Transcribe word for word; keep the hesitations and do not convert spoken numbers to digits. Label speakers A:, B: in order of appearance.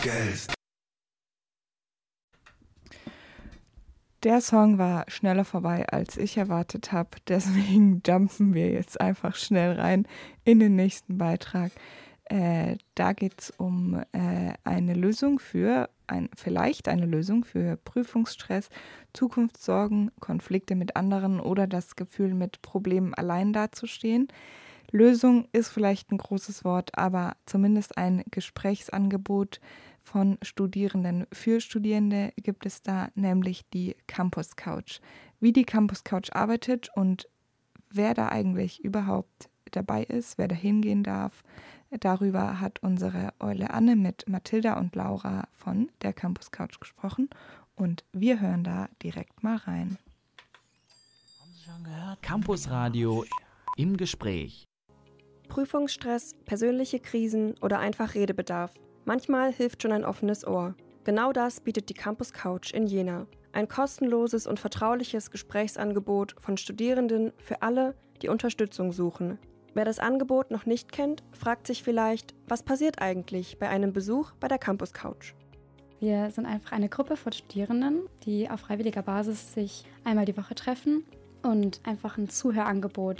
A: Geld.
B: Der Song war schneller vorbei, als ich erwartet habe. Deswegen jumpen wir jetzt einfach schnell rein in den nächsten Beitrag. Äh, da geht es um äh, eine Lösung für, ein, vielleicht eine Lösung für Prüfungsstress, Zukunftssorgen, Konflikte mit anderen oder das Gefühl, mit Problemen allein dazustehen. Lösung ist vielleicht ein großes Wort, aber zumindest ein Gesprächsangebot von Studierenden für Studierende gibt es da, nämlich die Campus Couch. Wie die Campus Couch arbeitet und wer da eigentlich überhaupt dabei ist, wer da hingehen darf, darüber hat unsere Eule Anne mit Mathilda und Laura von der Campus Couch gesprochen und wir hören da direkt mal rein.
C: Haben Sie schon gehört? Campus Radio im Gespräch.
D: Prüfungsstress, persönliche Krisen oder einfach Redebedarf. Manchmal hilft schon ein offenes Ohr. Genau das bietet die Campus Couch in Jena. Ein kostenloses und vertrauliches Gesprächsangebot von Studierenden für alle, die Unterstützung suchen. Wer das Angebot noch nicht kennt, fragt sich vielleicht, was passiert eigentlich bei einem Besuch bei der Campus Couch?
E: Wir sind einfach eine Gruppe von Studierenden, die auf freiwilliger Basis sich einmal die Woche treffen und einfach ein Zuhörangebot